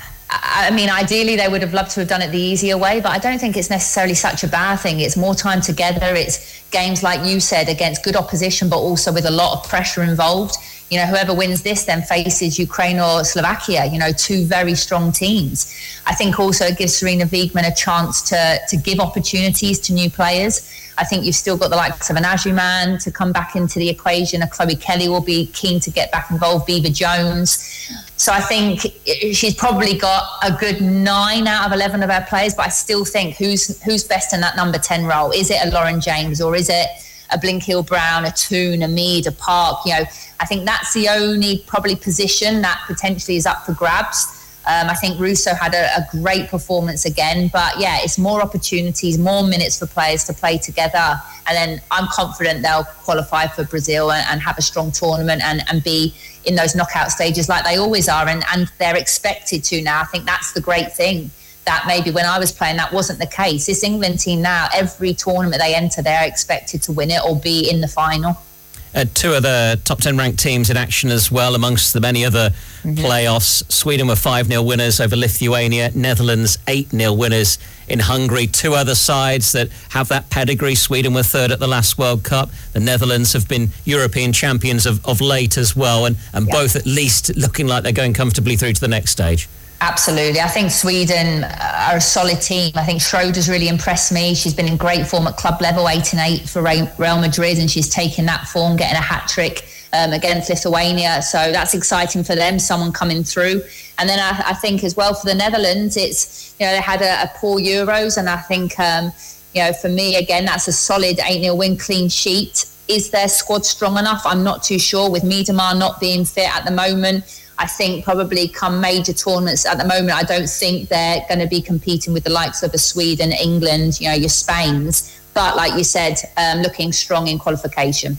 I mean, ideally they would have loved to have done it the easier way, but I don't think it's necessarily such a bad thing. It's more time together. It's games, like you said, against good opposition, but also with a lot of pressure involved. You know, whoever wins this then faces Ukraine or Slovakia, you know, two very strong teams. I think also it gives Serena Wiegman a chance to, to give opportunities to new players. I think you've still got the likes of an Ajuman to come back into the equation. A Chloe Kelly will be keen to get back involved, Beaver Jones. So I think she's probably got a good nine out of eleven of her players, but I still think who's who's best in that number ten role? Is it a Lauren James, or is it a Blinkhill Brown, a Toon, a Mead, a Park? You know, I think that's the only probably position that potentially is up for grabs. Um, I think Russo had a, a great performance again, but yeah, it's more opportunities, more minutes for players to play together. And then I'm confident they'll qualify for Brazil and, and have a strong tournament and, and be in those knockout stages like they always are. And, and they're expected to now. I think that's the great thing, that maybe when I was playing, that wasn't the case. This England team now, every tournament they enter, they're expected to win it or be in the final. Uh, two other top ten ranked teams in action as well, amongst the many other mm-hmm. playoffs. Sweden were five nil winners over Lithuania. Netherlands eight nil winners in Hungary. Two other sides that have that pedigree. Sweden were third at the last World Cup. The Netherlands have been European champions of, of late as well, and, and yeah. both at least looking like they're going comfortably through to the next stage. Absolutely. I think Sweden are a solid team. I think Schroeder's really impressed me. She's been in great form at club level, eight and eight for Real Madrid, and she's taken that form, getting a hat-trick um, against Lithuania. So that's exciting for them, someone coming through. And then I, I think as well for the Netherlands, it's, you know, they had a, a poor Euros, and I think, um, you know, for me, again, that's a solid eight nil win, clean sheet. Is their squad strong enough? I'm not too sure, with Miedema not being fit at the moment. I think probably come major tournaments at the moment, I don't think they're going to be competing with the likes of a Sweden, England, you know, your Spains. But like you said, um, looking strong in qualification.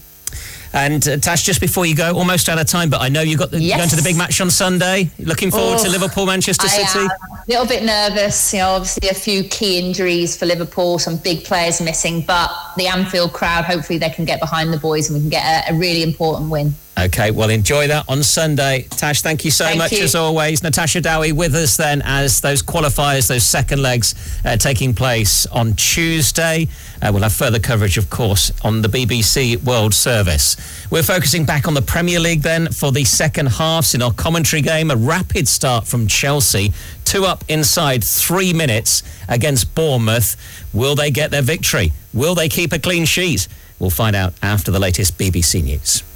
And uh, Tash, just before you go, almost out of time, but I know you got the, yes. you're going to the big match on Sunday. Looking forward oh, to Liverpool, Manchester I City. Am a little bit nervous, you know, obviously a few key injuries for Liverpool, some big players missing, but the Anfield crowd, hopefully they can get behind the boys and we can get a, a really important win. Okay, well, enjoy that on Sunday. Tash, thank you so thank much you. as always. Natasha Dowie with us then as those qualifiers, those second legs uh, taking place on Tuesday. Uh, we'll have further coverage, of course, on the B B C World Service. We're focusing back on the Premier League then for the second halves in our commentary game. A rapid start from Chelsea. Two up inside three minutes against Bournemouth. Will they get their victory? Will they keep a clean sheet? We'll find out after the latest B B C News.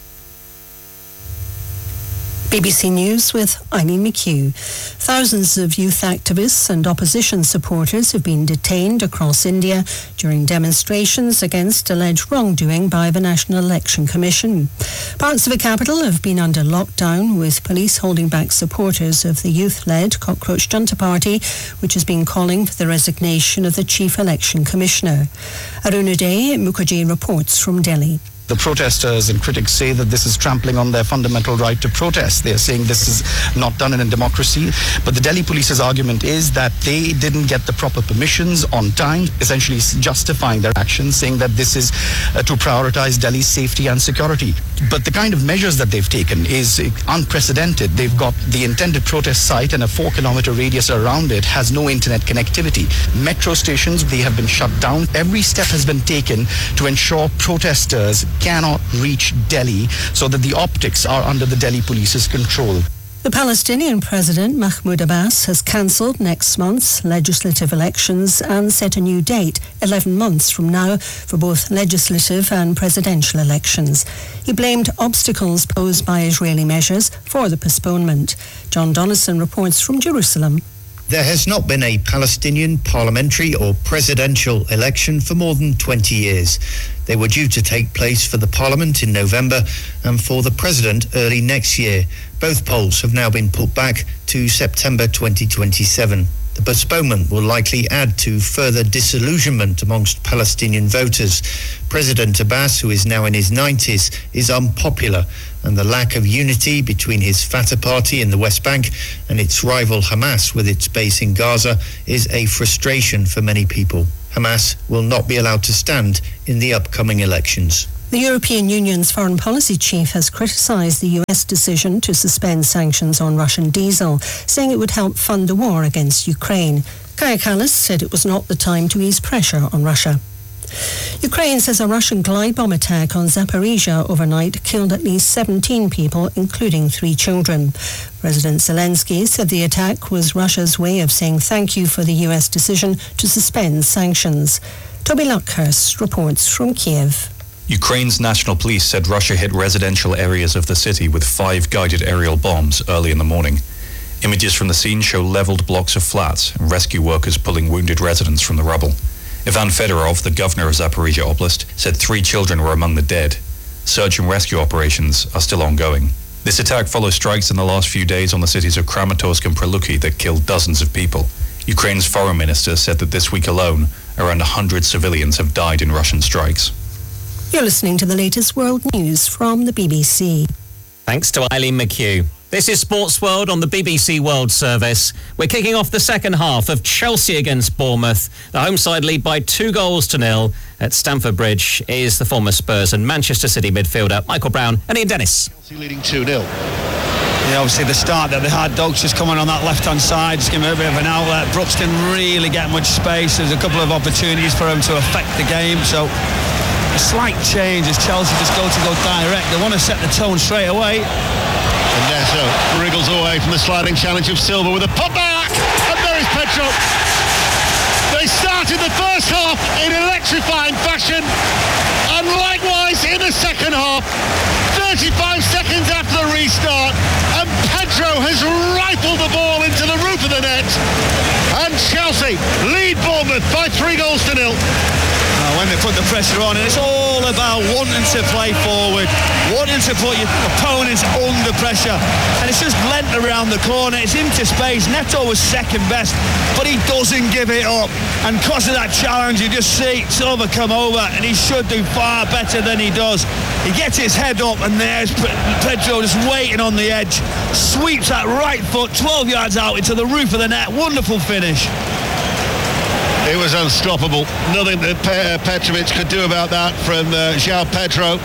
B B C News with Eileen McHugh. Thousands of youth activists and opposition supporters have been detained across India during demonstrations against alleged wrongdoing by the National Election Commission. Parts of the capital have been under lockdown, with police holding back supporters of the youth-led Cockroach Junta Party, which has been calling for the resignation of the Chief Election Commissioner. Arunadey Mukherjee reports from Delhi. The protesters and critics say that this is trampling on their fundamental right to protest. They are saying this is not done in a democracy. But the Delhi police's argument is that they didn't get the proper permissions on time, essentially justifying their actions, saying that this is uh, to prioritize Delhi's safety and security. But the kind of measures that they've taken is unprecedented. They've got the intended protest site and a four kilometer radius around it has no internet connectivity. Metro stations, they have been shut down. Every step has been taken to ensure protesters cannot reach Delhi, so that the optics are under the Delhi police's control. The Palestinian President Mahmoud Abbas has cancelled next month's legislative elections and set a new date, eleven months from now, for both legislative and presidential elections. He blamed obstacles posed by Israeli measures for the postponement. John Donaldson reports from Jerusalem. There has not been a Palestinian parliamentary or presidential election for more than twenty years. They were due to take place for the parliament in November and for the president early next year. Both polls have now been put back to September twenty twenty-seven. The postponement will likely add to further disillusionment amongst Palestinian voters. President Abbas, who is now in his nineties, is unpopular, and the lack of unity between his Fatah party in the West Bank and its rival Hamas with its base in Gaza is a frustration for many people. Hamas will not be allowed to stand in the upcoming elections. The European Union's foreign policy chief has criticised the U S decision to suspend sanctions on Russian diesel, saying it would help fund the war against Ukraine. Kaja Kallas said it was not the time to ease pressure on Russia. Ukraine says a Russian glide bomb attack on Zaporizhia overnight killed at least seventeen people, including three children. President Zelensky said the attack was Russia's way of saying thank you for the U S decision to suspend sanctions. Toby Luckhurst reports from Kiev. Ukraine's national police said Russia hit residential areas of the city with five guided aerial bombs early in the morning. Images from the scene show leveled blocks of flats and rescue workers pulling wounded residents from the rubble. Ivan Fedorov, the governor of Zaporizhia Oblast, said three children were among the dead. Search and rescue operations are still ongoing. This attack follows strikes in the last few days on the cities of Kramatorsk and Preluki that killed dozens of people. Ukraine's foreign minister said that this week alone, around one hundred civilians have died in Russian strikes. You're listening to the latest world news from the B B C. Thanks to Eileen McHugh. This is Sports World on the B B C World Service. We're kicking off the second half of Chelsea against Bournemouth. The home side lead by two goals to nil. At Stamford Bridge is the former Spurs and Manchester City midfielder Michael Brown and Ian Dennis. Chelsea leading two nil. Yeah, obviously the start that they had, Dogs just coming on that left-hand side, just giving him a bit of an outlet. Brooks didn't really get much space. There's a couple of opportunities for him to affect the game, so a slight change as Chelsea just go to go direct. They want to set the tone straight away. And Neto wriggles away from the sliding challenge of Silva with a put back, and there is Pedro. They started the first half in electrifying fashion, and likewise in the second half. thirty-five seconds after the restart, and Pedro has rifled the ball into the roof of the net, and Chelsea lead Bournemouth by three goals to nil. Uh, when they put the pressure on, and it's all about wanting to play forward, wanting to put your opponents under pressure, and it's just lent around the corner, it's into space. Neto was second best, but he doesn't give it up, and because of that challenge you just see Silva come over, and he should do far better than he does. He gets his head up, and there's Pedro just waiting on the edge, sweeps that right foot twelve yards out into the roof of the net. Wonderful finish. It was unstoppable. Nothing that Pe- Petrovic could do about that from uh, João Pedro,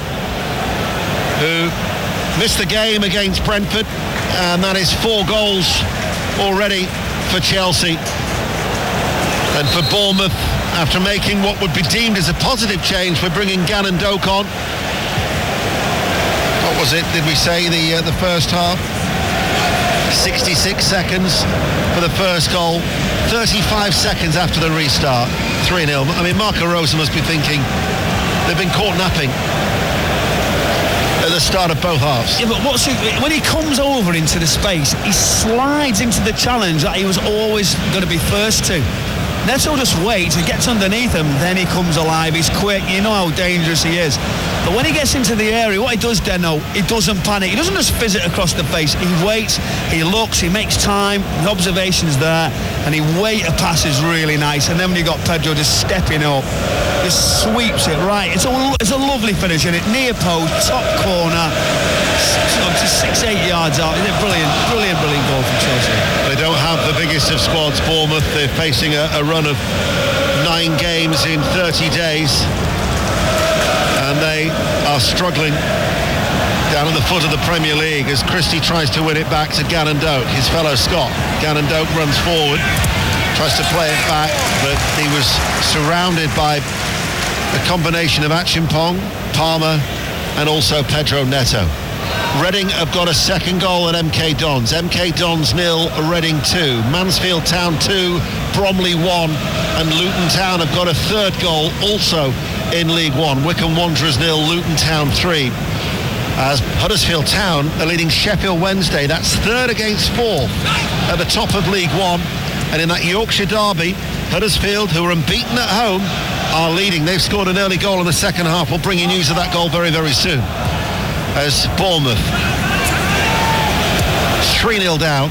who missed the game against Brentford, and that is four goals already for Chelsea. And for Bournemouth, after making what would be deemed as a positive change for bringing Gannon Doak on. What was it, did we say, the uh, the first half? sixty-six seconds for the first goal, thirty-five seconds after the restart, three nil. I mean, Marco Rose must be thinking they've been caught napping at the start of both halves. Yeah, but what's he, when he comes over into the space, he slides into the challenge that he was always going to be first to. Neto just waits, he gets underneath him, then he comes alive, he's quick, you know how dangerous he is. But when he gets into the area, what he does, Deno, he doesn't panic, he doesn't just fizz it across the face, he waits, he looks, he makes time, the observation's there, and he wait a pass is really nice, and then when you got Pedro just stepping up, just sweeps it right, it's a, it's a lovely finish, and it near post, top corner, just six, eight yards out, it's a brilliant, brilliant, brilliant goal from Chelsea. They don't have the biggest of squads, Bournemouth, they're facing a, a run of nine games in thirty days, and they are struggling down at the foot of the Premier League as Christie tries to win it back to Gannon Doak, his fellow Scot. Gannon Doak runs forward, tries to play it back, but he was surrounded by a combination of Achimpong, Palmer, and also Pedro Neto. Reading have got a second goal at M K Dons. M K Dons nil, Reading two. Mansfield Town two, Bromley one, and Luton Town have got a third goal also in League One. Wycombe Wanderers nil, Luton Town three. As Huddersfield Town are leading Sheffield Wednesday. That's third against fourth at the top of League One. And in that Yorkshire derby, Huddersfield, who are unbeaten at home, are leading. They've scored an early goal in the second half. We'll bring you news of that goal very, very soon. As Bournemouth three nil down.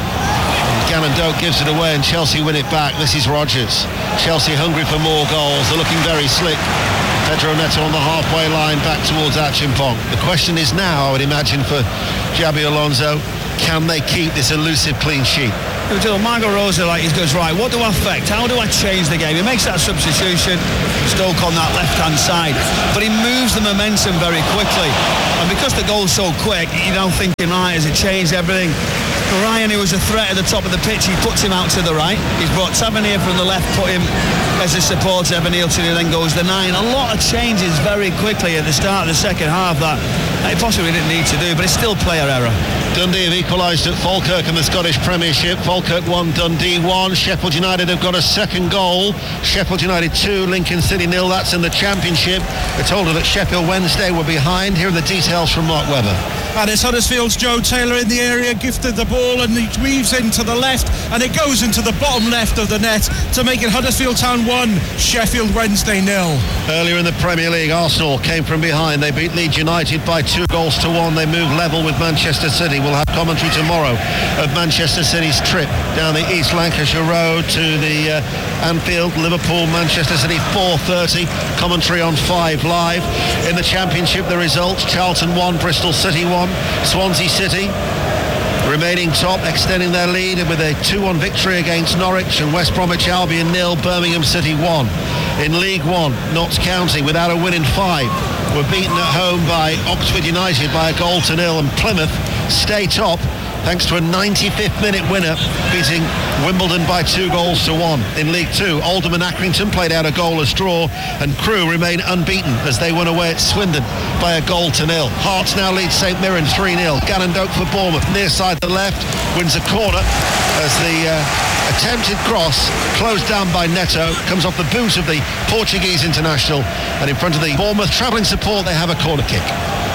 Gannon Doak gives it away and Chelsea win it back. This is Rodgers. Chelsea hungry for more goals. They're looking very slick. Pedro Neto on the halfway line back towards Achimpong. The question is now, I would imagine, for Xabi Alonso, can they keep this elusive clean sheet? Marco Rosa, like he goes, right, what do I affect? How do I change the game? He makes that substitution, Stoke on that left-hand side, but he moves the momentum very quickly. And because the goal's so quick, you're now thinking, right, has it changed everything? Ryan, who was a threat at the top of the pitch, he puts him out to the right. He's brought Tavernier from the left, put him as a support. Evan Neilson, who then goes the nine. A lot of changes very quickly at the start of the second half that he possibly didn't need to do, but it's still player error. Dundee have equalised at Falkirk in the Scottish Premiership. Falkirk one, Dundee one. Sheffield United have got a second goal. Sheffield United two, Lincoln City nil. That's in the Championship. We're told that Sheffield Wednesday were behind. Here are the details from Mark Webber. And it's Huddersfield's Joe Taylor in the area, gifted the ball, and he weaves into the left, and it goes into the bottom left of the net to make it Huddersfield Town one, Sheffield Wednesday nil. Earlier in the Premier League, Arsenal came from behind. They beat Leeds United by two goals to one. They moved level with Manchester City. We'll have commentary tomorrow of Manchester City's trip down the East Lancashire Road to the uh, Anfield, Liverpool, Manchester City, four thirty. Commentary on five Live. In the Championship, the results: Charlton one, Bristol City one. Swansea City remaining top, extending their lead with a two one victory against Norwich, and West Bromwich Albion nil, Birmingham City one. In League One, Notts County, without a win in five, were beaten at home by Oxford United by a goal to nil, and Plymouth stay top thanks to a ninety-fifth minute winner beating Wimbledon by two goals to one. In League Two, Oldham and Accrington played out a goalless draw, and Crewe remain unbeaten as they won away at Swindon by a goal to nil. Hearts now lead St Mirren three nil. Gannon Doak for Bournemouth, near side the left, wins a corner as the uh, attempted cross closed down by Neto comes off the boot of the Portuguese international, and in front of the Bournemouth travelling support they have a corner kick.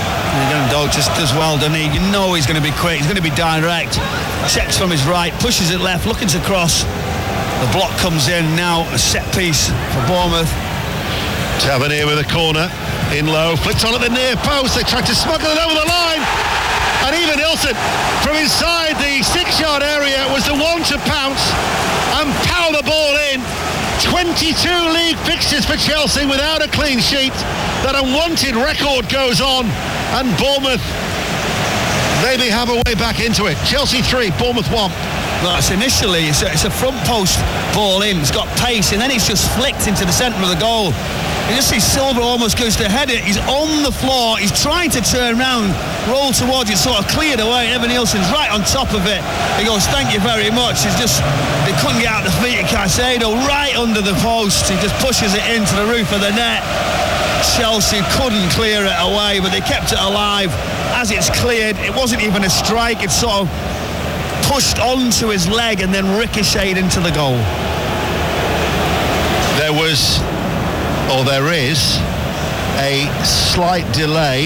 Doak just does well, doesn't he? You know he's going to be quick, he's going to be direct. Checks from his right, pushes it left, looking to cross. The block comes in, now a set piece for Bournemouth. Tavernier with a corner, in low, flicked on at the near post. They tried to smuggle it over the line. And even Ilson, from inside the six-yard area, was the one to pounce and power the ball in. twenty-two league fixtures for Chelsea without a clean sheet. That unwanted record goes on, and Bournemouth maybe have a way back into it. Chelsea three, Bournemouth one. That's initially, it's a, it's a front post ball in, it's got pace, and then it's just flicked into the centre of the goal. You just see Silva almost goes to head it. He's on the floor, he's trying to turn round, roll towards it, sort of cleared away. Evan Nielsen's right on top of it. He goes, thank you very much. He's just, they couldn't get out the feet of Caicedo, right under the post. He just pushes it into the roof of the net. Chelsea couldn't clear it away, but they kept it alive. As it's cleared, it wasn't even a strike, it sort of pushed onto his leg and then ricocheted into the goal. There was, or there is, a slight delay,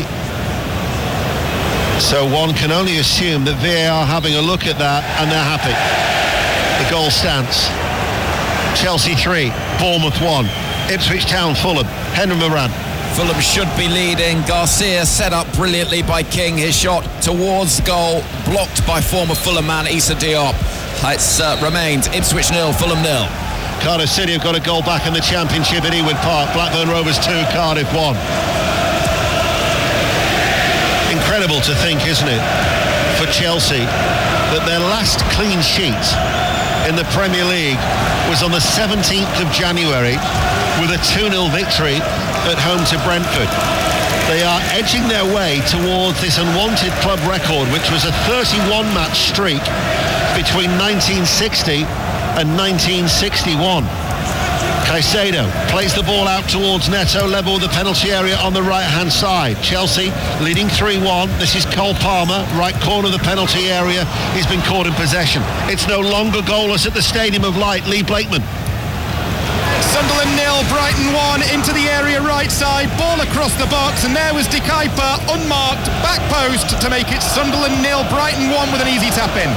so one can only assume that V A R are having a look at that and they're happy. The goal stands. Chelsea three, Bournemouth one. Ipswich Town, Fulham. Henry Moran. Fulham should be leading. Garcia set up brilliantly by King. His shot towards goal, blocked by former Fulham man Issa Diop. It uh, remains Ipswich nil, Fulham nil. Cardiff City have got a goal back in the Championship at Ewood Park. Blackburn Rovers two, Cardiff one. Incredible to think, isn't it, for Chelsea, that their last clean sheet in the Premier League was on the seventeenth of January with a two nil victory at home to Brentford. They are edging their way towards this unwanted club record, which was a thirty-one match streak between nineteen sixty and nineteen sixty-one. Caicedo plays the ball out towards Neto, level with the penalty area on the right-hand side. Chelsea leading three one. This is Cole Palmer, right corner of the penalty area. He's been caught in possession. It's no longer goalless at the Stadium of Light. Lee Blakeman. Sunderland nil, Brighton one, into the area right side, ball across the box, and there was De Kuyper, unmarked, back post to make it Sunderland nil, Brighton one with an easy tap in.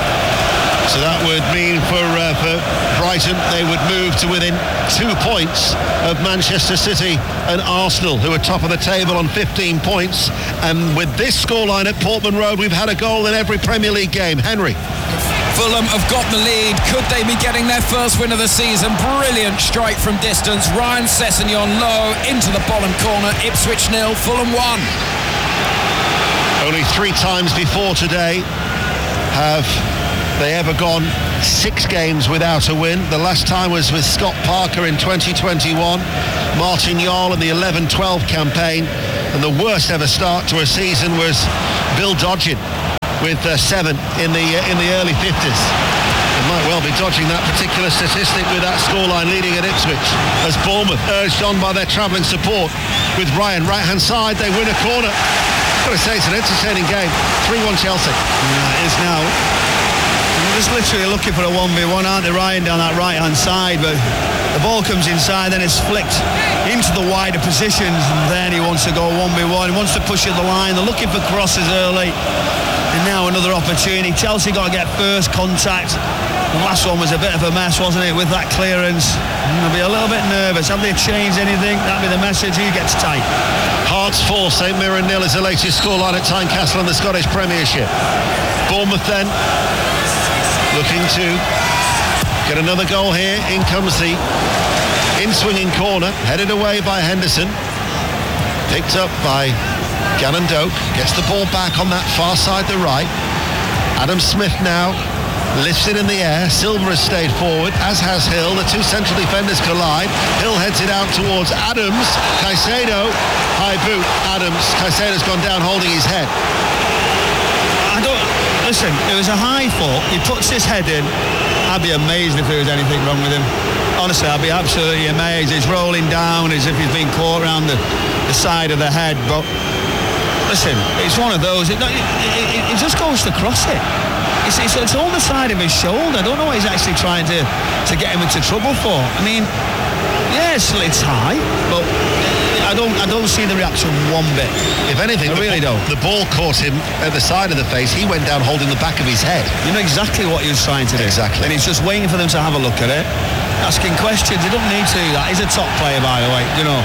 So that would mean for, uh, for Brighton, they would move to within two points of Manchester City and Arsenal, who are top of the table on fifteen points. And with this scoreline at Portman Road, we've had a goal in every Premier League game. Henry. Fulham have got the lead. Could they be getting their first win of the season? Brilliant strike from distance. Ryan Sessegnon low into the bottom corner. Ipswich nil, Fulham one. Only three times before today have they ever gone six games without a win. The last time was with Scott Parker in twenty twenty-one, Martin Jol in the eleven twelve campaign, and the worst ever start to a season was Bill Dodgin with uh, seven in the uh, in the early fifties. They might well be dodging that particular statistic with that scoreline leading at Ipswich, as Bournemouth, urged on by their travelling support with Ryan right hand side, they win a corner. I've got to say, it's an entertaining game. three one Chelsea. Yeah, it is now. They're just literally looking for a one v one, aren't they? Ryan down that right hand side, but the ball comes inside, then it's flicked into the wider positions, and then he wants to go one v one. He wants to push at the line. They're looking for crosses early. And now another opportunity. Chelsea got to get first contact. The last one was a bit of a mess, wasn't it, with that clearance? And they'll be a little bit nervous. Have they changed anything? That'll be the message. Who gets tight? Hearts four, St Mirren nil is the latest scoreline at Tynecastle in the Scottish Premiership. Bournemouth then looking to get another goal here. In comes the in-swinging corner, headed away by Henderson. Picked up by Gannon Doak, gets the ball back on that far side, the right. Adam Smith now lifts it in the air. Silva has stayed forward, as has Hill. The two central defenders collide. Hill heads it out towards Adams. Caicedo, high boot. Adams, Caicedo's gone down holding his head. I don't, listen, it was a high fall. He puts his head in. I'd be amazed if there was anything wrong with him. Honestly, I'd be absolutely amazed. He's rolling down as if he's been caught around the, the side of the head, but listen, it's one of those. It, it, it, it just goes to cross it. It's, it's, it's on the side of his shoulder. I don't know what he's actually trying to, to get him into trouble for. I mean, yes, it's high, but I don't I don't see the reaction one bit. If anything, I really the, don't. The ball caught him at the side of the face. He went down holding the back of his head. You know exactly what he was trying to do. Exactly. And he's just waiting for them to have a look at it, asking questions. He don't need to do that. He's a top player, by the way, you know.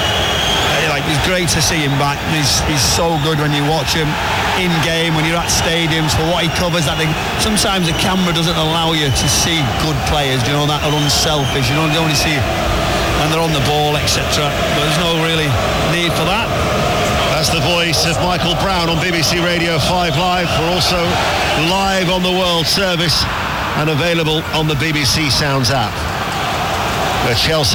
Like, it's great to see him back. He's, he's so good when you watch him in game, when you're at stadiums, for what he covers. That thing. Sometimes the camera doesn't allow you to see good players, you know, that are unselfish. You don't only see when they're on the ball, et cetera. But there's no really need for that. That's the voice of Michael Brown on B B C Radio five Live. We're also live on the World Service and available on the B B C Sounds app. Where Chelsea,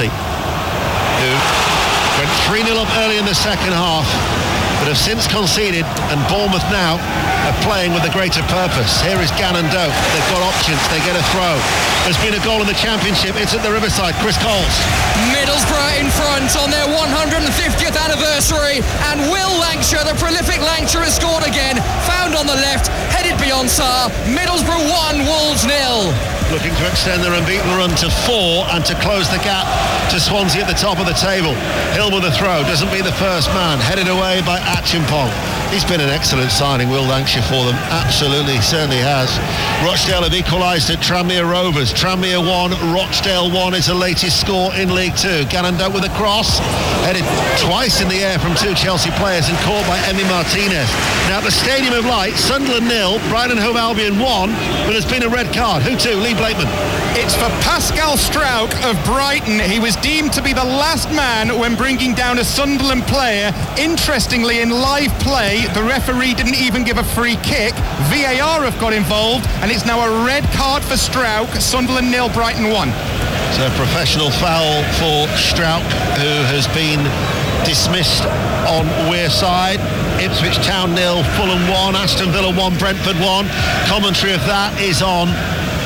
who went three nil up early in the second half, but have since conceded, and Bournemouth now are playing with a greater purpose. Here is Gannon Doak. They've got options. They get a throw. There's been a goal in the Championship. It's at the Riverside. Chris Coles. Middlesbrough in front on their one hundred fiftieth anniversary, and Will Lancashire, the prolific Lancashire, has scored again. Found on the left, headed beyond Sarr. Middlesbrough one, Wolves nil. Looking to extend their unbeaten run to four and to close the gap to Swansea at the top of the table. Hill with a throw, doesn't be the first man, headed away by Achimpong. He's been an excellent signing, Will Lancashire, for them. Absolutely, certainly has. Rochdale have equalised at Tranmere Rovers. Tranmere one, Rochdale one is the latest score in League Two. Gannon Doak with a cross, headed twice in the air from two Chelsea players and caught by Emi Martinez. Now at the Stadium of Light, Sunderland nil, Brighton Hove Albion one, but there's been a red card. Who to? Lee Blakeman. It's for Pascal Struijk of Brighton. He was deemed to be the last man when bringing down a Sunderland player. Interestingly, in live play, the referee didn't even give a free kick. V A R have got involved, and it's now a red card for Struijk. Sunderland nil, Brighton one. It's a professional foul for Struijk, who has been dismissed on Weir side. Ipswich Town nil, Fulham one, Aston Villa one, Brentford one. Commentary of that is on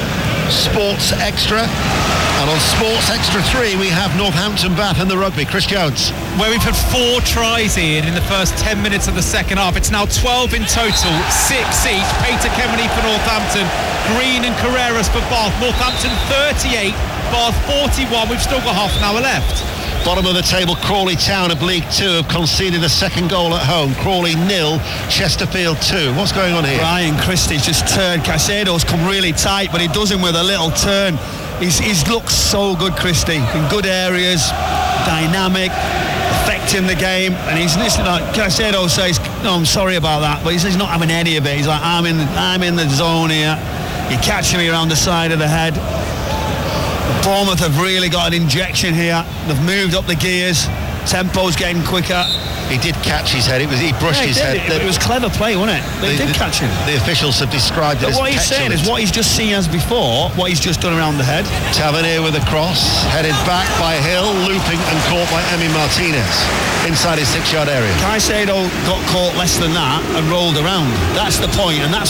Sports Extra. And on Sports Extra three, we have Northampton Bath in the rugby. Chris Jones. Where we've had four tries in in the first ten minutes of the second half. It's now twelve in total, six each. Peter Kemeny for Northampton, Green and Carreras for Bath. Northampton thirty-eight, Bath forty-one. We've still got half an hour left. Bottom of the table, Crawley Town of League Two have conceded a second goal at home. Crawley nil, Chesterfield two. What's going on here? Ryan Christie's just turned. Caicedo's come really tight, but he does him with a little turn. He's, he's looked so good, Christie, in good areas, dynamic, affecting the game. And he's listening. Like Caicedo says, "No, I'm sorry about that," but he says he's not having any of it. He's like, "I'm in, I'm in the zone here. You're catching me around the side of the head." Bournemouth have really got an injection here. They've moved up the gears. Tempo's getting quicker. He did catch his head. It was he brushed yeah, he his did. head. It, it was clever play, wasn't it? They the, did the, catch him. The officials have described it but as what he's saying is what he's just seen as before, what he's just done around the head. Tavernier with a cross, headed back by Hill, looping and caught by Emi Martinez inside his six-yard area. Caicedo got caught less than that and rolled around. That's the point, and that's